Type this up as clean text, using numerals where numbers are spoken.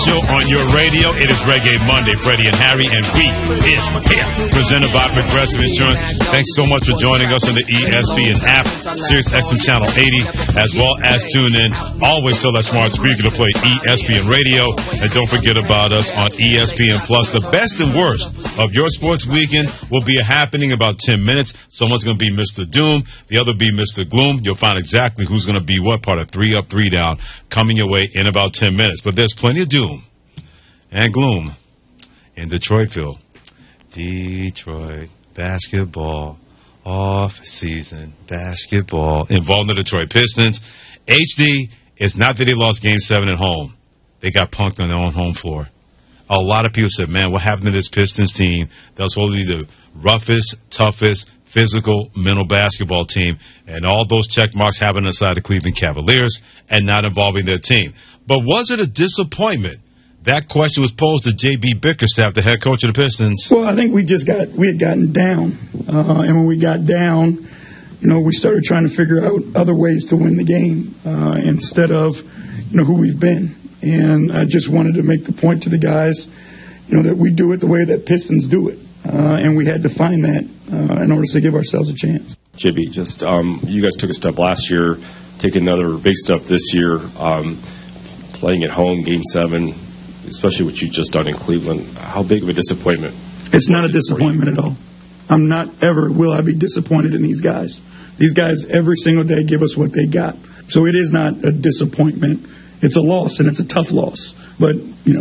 show on your radio. It is Reggae Monday. Freddie and Harry, and we is here. Presented by Progressive Insurance. Thanks so much for joining us on the ESPN app, Sirius XM Channel 80, as well as tune in. Always tell that smart speaker to play ESPN Radio. And don't forget about us on ESPN Plus. The best and worst of your sports weekend will be happening in about 10 minutes. Someone's going to be Mr. Doom. The other be Mr. Gloom. You'll find exactly who's going to be what part of 3 Up, 3 Down coming your way in about 10 minutes. But there's plenty of doom and gloom in Detroitville. Detroit basketball, off-season basketball involving the Detroit Pistons. HD, it's not that they lost Game 7 at home. They got punked on their own home floor. A lot of people said, man, what happened to this Pistons team? That was supposed to be the roughest, toughest, physical, mental basketball team, and all those check marks happened inside the Cleveland Cavaliers and not involving their team. But was it a disappointment? That question was posed to J.B. Bickerstaff, the head coach of the Pistons. Well, I think we had gotten down, and when we got down, we started trying to figure out other ways to win the game instead of, who we've been. And I just wanted to make the point to the guys, that we do it the way that Pistons do it. And we had to find that in order to give ourselves a chance. JB, just you guys took a step last year, take another big step this year, playing at home, Game 7, especially what you just done in Cleveland. How big of a disappointment? It's not a disappointment at all. I'm not ever will I be disappointed in these guys. These guys every single day give us what they got. So it is not a disappointment. It's a loss, and it's a tough loss. But,